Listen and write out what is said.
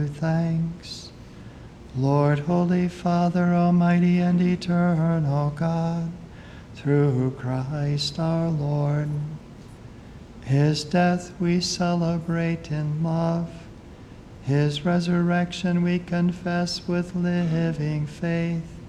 Thanks. Lord, Holy Father, Almighty and Eternal God, through Christ our Lord, his death we celebrate in love, his resurrection we confess with living faith,